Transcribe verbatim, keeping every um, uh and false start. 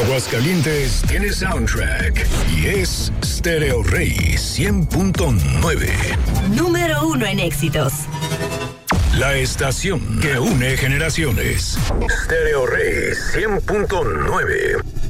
Aguascalientes tiene soundtrack y es Stereo Rey cien punto nueve. Número uno en éxitos. La estación que une generaciones. Stereo Rey cien punto nueve.